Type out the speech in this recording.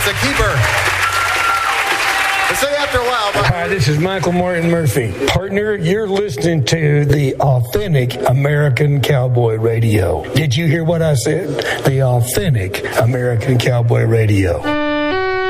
It's a keeper. Say after a while. Hi, this is Michael Martin Murphy. Partner, you're listening to the Authentic American Cowboy Radio. Did you hear what I said? The Authentic American Cowboy Radio.